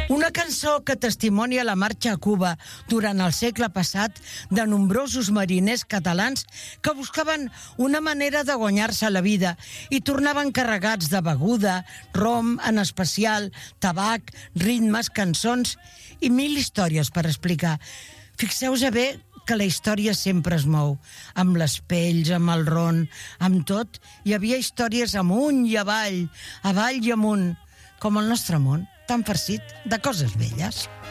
Una cançó que testimonia la marxa a Cuba durant el segle passat de nombrosos mariners catalans que buscaven una manera de guanyar-se la vida i tornaven carregats de beguda, rom, en especial, tabac, ritmes, cançons i mil històries per explicar. Fixeu-vos bé que la història sempre es mou, amb les pells, amb el ron, amb tot. Hi havia històries amunt i avall i amunt, com el nostre món, tan farcit de coses velles.